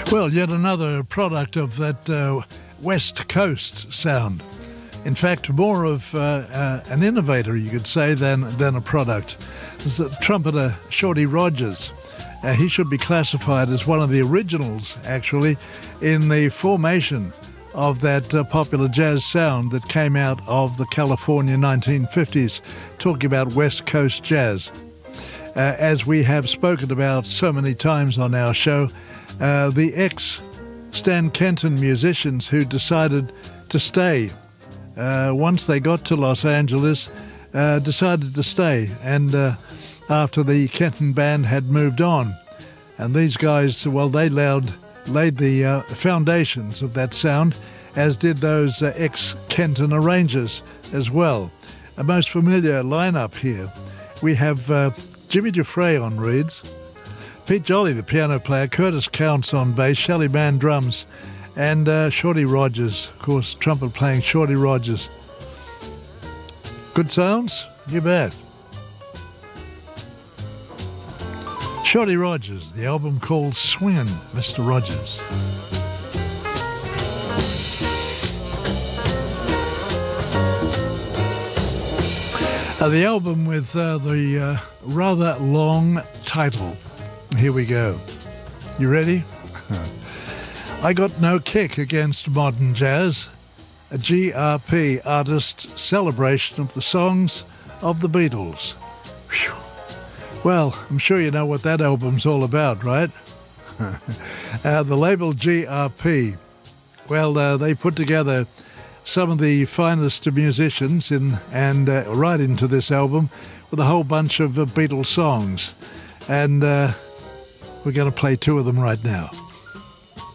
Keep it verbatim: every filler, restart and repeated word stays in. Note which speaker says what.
Speaker 1: Well, yet another product of that uh, West Coast sound. In fact, more of uh, uh, an innovator, you could say, than, than a product. There's a trumpeter, Shorty Rogers. Uh, he should be classified as one of the originals, actually, in the formation of that uh, popular jazz sound that came out of the California nineteen fifties, talking about West Coast jazz. Uh, as we have spoken about so many times on our show, uh, the ex-Stan Kenton musicians who decided to stay uh, once they got to Los Angeles, uh, decided to stay, and uh, after the Kenton band had moved on. And these guys, well, they laid, laid the uh, foundations of that sound, as did those uh, ex-Kenton arrangers as well. A most familiar lineup here. We have uh, Jimmy Dufresne on reeds, Pete Jolly, the piano player, Curtis Counts on bass, Shelly Manne drums, and uh, Shorty Rogers, of course, trumpet playing Shorty Rogers. Good sounds? You bet. Shorty Rogers, the album called Swingin' Mister Rogers. Uh, the album with uh, the uh, rather long title. Here we go. You ready? I Got No Kick Against Modern Jazz, a G R P artist celebration of the songs of the Beatles. Whew. Well, I'm sure you know what that album's all about, right? uh, the label G R P, well, uh, they put together some of the finest musicians in, and uh, right into this album with a whole bunch of uh, Beatles songs. And uh, we're going to play two of them right now.